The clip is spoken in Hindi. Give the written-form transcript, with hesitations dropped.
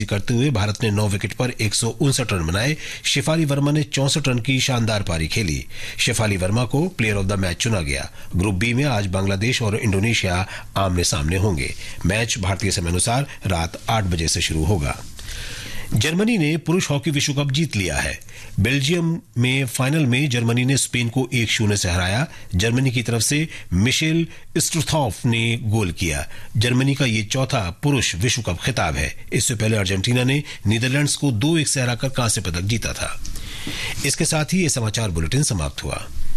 करते हुए भारत ने 9 विकेट पर 159 रन बनाए। शेफाली वर्मा ने 64 रन की शानदार पारी खेली। शेफाली वर्मा को प्लेयर ऑफ द मैच चुना गया। ग्रुप बी में आज बांग्लादेश और इंडोनेशिया आमने सामने होंगे। मैच भारतीय समय अनुसार रात 8 बजे से शुरू होगा। जर्मनी ने पुरुष हॉकी विश्व कप जीत लिया है। बेल्जियम में फाइनल में जर्मनी ने स्पेन को 1-0 से हराया। जर्मनी की तरफ से मिशेल स्ट्रुथॉफ ने गोल किया। जर्मनी का ये चौथा पुरुष विश्व कप खिताब है। इससे पहले अर्जेंटीना ने नीदरलैंड्स को 2-1 से हराकर कांस्य पदक जीता था। इसके साथ ही ये समाचार बुलेटिन समाप्त हुआ।